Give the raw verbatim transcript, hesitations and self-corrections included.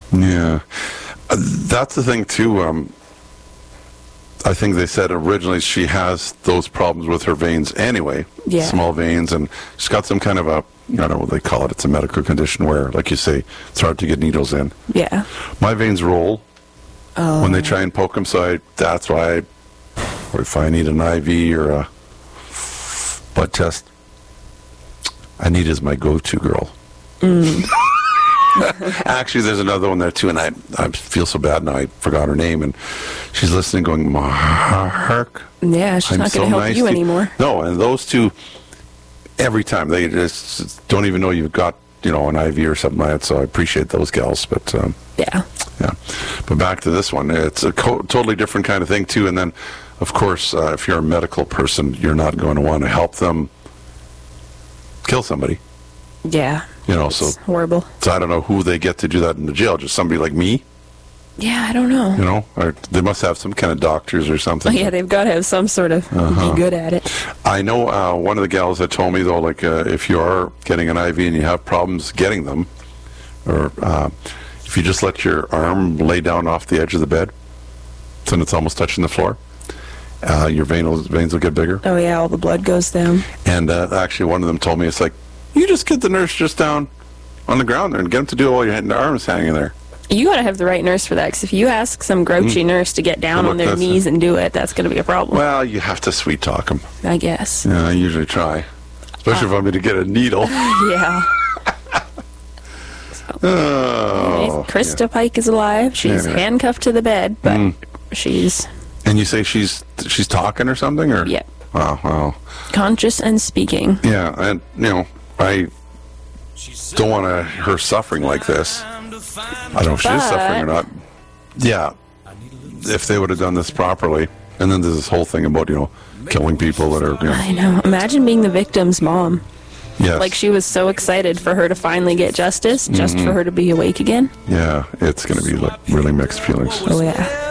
Yeah. Uh, that's the thing, too. Um, I think they said originally she has those problems with her veins anyway. Yeah. Small veins, and she's got some kind of a, I don't know what they call it. It's a medical condition where, like you say, it's hard to get needles in. Yeah. My veins roll Oh. when they try and poke them, so I, that's why I, or if I need an I V or a blood test, I need is my go-to girl. Mm. Actually, there's another one there too, and I, I feel so bad now. I forgot her name, and she's listening, going, Mark. Yeah, she's I'm not going so to help nice you to- anymore. No, and those two, every time they just don't even know you've got, you know, an I V or something like that. So I appreciate those gals, but um, Yeah. yeah. But back to this one, it's a co- totally different kind of thing too. And then, of course, uh, if you're a medical person, you're not going to want to help them kill somebody. Yeah. You know, It's so horrible. so I don't know who they get to do that in the jail. Just somebody like me, Yeah, I don't know. you know, or they must have some kind of doctors or something. Oh, yeah, they've got to have some sort of Uh-huh. be good at it. I know uh, one of the gals that told me, though, like, uh, if you are getting an I V and you have problems getting them, or uh, if you just let your arm lay down off the edge of the bed, then it's almost touching the floor, uh, your vein will, veins will get bigger. Oh, yeah, all the blood goes down. And uh, actually, one of them told me, it's like, you just get the nurse just down on the ground there and get them to do all your hand- arms hanging there. You got to have the right nurse for that, because if you ask some grouchy nurse to get down Look, on their that's knees and do it, that's going to be a problem, Well, you have to sweet talk them. I guess. Yeah, I usually try. Especially if I'm going to get a needle. Yeah. Oh, Krista Pike is alive. She's Yeah. handcuffed to the bed, but Mm. she's And you say she's she's talking or something, or yeah, Oh, well, conscious and speaking. yeah, and you know, I don't want to, her suffering like this. I don't know if she is suffering or not. Yeah, if they would have done this properly, and then there's this whole thing about, you know, killing people that are, you know, I know. Imagine being the victim's mom. yes, Like, she was so excited for her to finally get justice, just Mm-hmm. for her to be awake again. yeah, it's going to be like really mixed feelings. Oh, yeah.